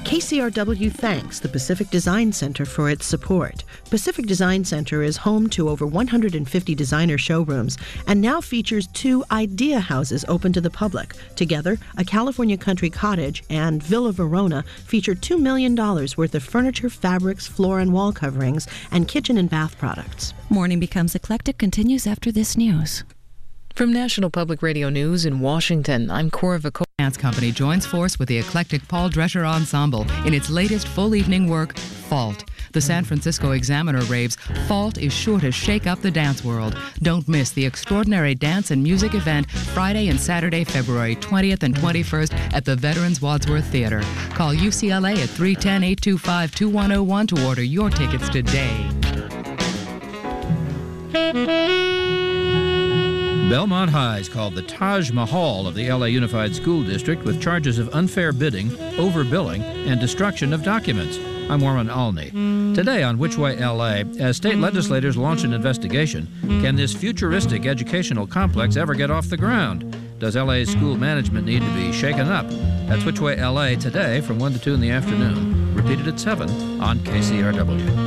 KCRW thanks the Pacific Design Center for its support. Pacific Design Center is home to over 150 designer showrooms and now features 2 idea houses open to the public. Together, a California country cottage and Villa Verona feature $2 million worth of furniture, fabrics, floor and wall coverings, and kitchen and bath products. Morning Becomes Eclectic continues after this news. From National Public Radio News in Washington, I'm Cora Vico. Dance Company joins force with the eclectic Paul Drescher Ensemble in its latest full evening work, Fault. The San Francisco Examiner raves, Fault is sure to shake up the dance world. Don't miss the extraordinary dance and music event Friday and Saturday, February 20th and 21st at the Veterans Wadsworth Theater. Call UCLA at 310-825-2101 to order your tickets today. Belmont High is called the Taj Mahal of the LA Unified School District with charges of unfair bidding, overbilling, and destruction of documents. I'm Warren Alney. Today on Which Way LA, as state legislators launch an investigation, can this futuristic educational complex ever get off the ground? Does LA's school management need to be shaken up? That's Which Way LA today from 1 to 2 in the afternoon. Repeated at 7 on KCRW.